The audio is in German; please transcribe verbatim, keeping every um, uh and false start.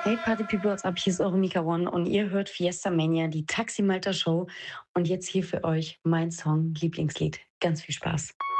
Hey Party People, what's up? Hier ist eure Mika One und ihr hört Fiesta Mania, die Taxi Malta Show. Und jetzt hier für euch mein Song, Lieblingslied. Ganz viel Spaß.